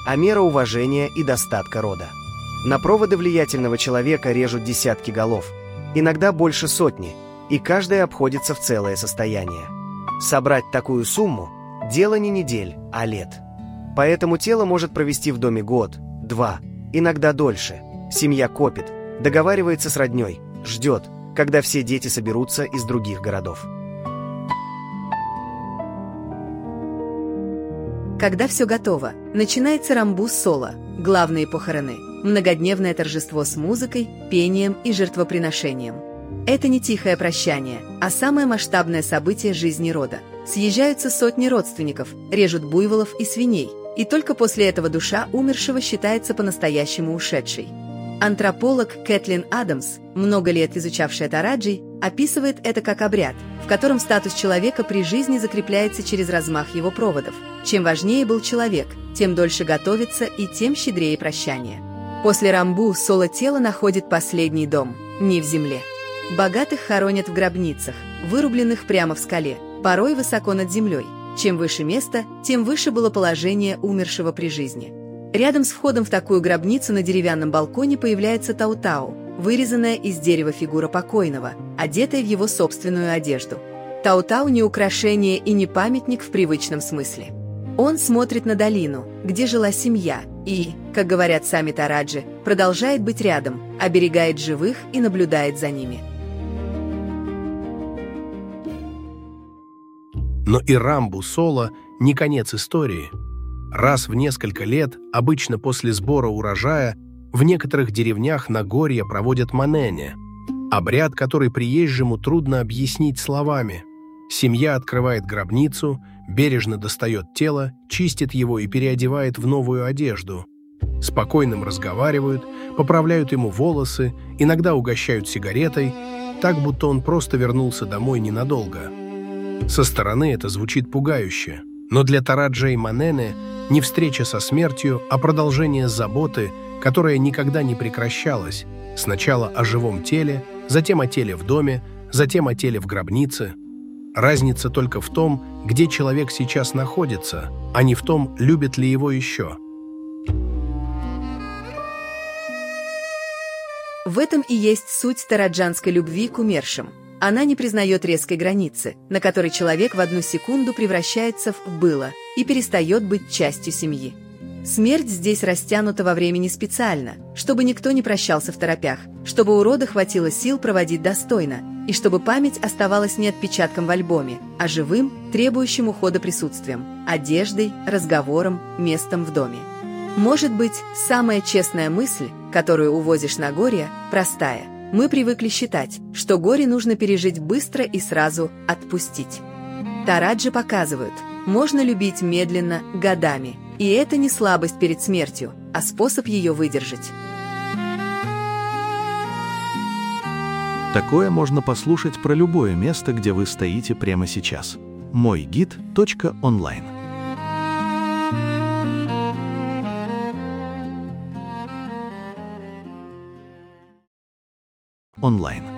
а мера уважения и достатка рода. На проводы влиятельного человека режут десятки голов, иногда больше сотни, и каждая обходится в целое состояние. Собрать такую сумму – дело не недель, а лет. Поэтому тело может провести в доме год, два, иногда дольше. Семья копит, договаривается с роднёй, ждет, когда все дети соберутся из других городов. Когда все готово, начинается рамбу-соло, главные похороны, многодневное торжество с музыкой, пением и жертвоприношением. Это не тихое прощание, а самое масштабное событие жизни рода. Съезжаются сотни родственников, режут буйволов и свиней, и только после этого душа умершего считается по-настоящему ушедшей. Антрополог Кэтлин Адамс, много лет изучавшая тараджи, описывает это как обряд, в котором статус человека при жизни закрепляется через размах его проводов. Чем важнее был человек, тем дольше готовится и тем щедрее прощание. После рамбу соло тело находит последний дом, не в земле. Богатых хоронят в гробницах, вырубленных прямо в скале, порой высоко над землей. Чем выше место, тем выше было положение умершего при жизни. Рядом с входом в такую гробницу на деревянном балконе появляется таутау, вырезанная из дерева фигура покойного, одетая в его собственную одежду. Таутау не украшение и не памятник в привычном смысле. Он смотрит на долину, где жила семья, и, как говорят сами тараджи, продолжает быть рядом, оберегает живых и наблюдает за ними. Но и рамбу-соло не конец истории. Раз в несколько лет, обычно после сбора урожая, в некоторых деревнях Нагорья проводят манене, обряд, который приезжему трудно объяснить словами. Семья открывает гробницу, бережно достает тело, чистит его и переодевает в новую одежду. С покойным разговаривают, поправляют ему волосы, иногда угощают сигаретой, так, будто он просто вернулся домой ненадолго. Со стороны это звучит пугающе, но для тараджа и манене не встреча со смертью, а продолжение заботы, которая никогда не прекращалась, сначала о живом теле, затем о теле в доме, затем о теле в гробнице. Разница только в том, где человек сейчас находится, а не в том, любит ли его еще. В этом и есть суть тараджанской любви к умершим. Она не признает резкой границы, на которой человек в одну секунду превращается в «было» и перестает быть частью семьи. Смерть здесь растянута во времени специально, чтобы никто не прощался второпях, чтобы у рода хватило сил проводить достойно, и чтобы память оставалась не отпечатком в альбоме, а живым, требующим ухода присутствием, одеждой, разговором, местом в доме. Может быть, самая честная мысль, которую увозишь на горе, простая. Мы привыкли считать, что горе нужно пережить быстро и сразу отпустить. Тараджи показывают, можно любить медленно, годами, и это не слабость перед смертью, а способ ее выдержать. Такое можно послушать про любое место, где вы стоите прямо сейчас. moygid.online. Онлайн.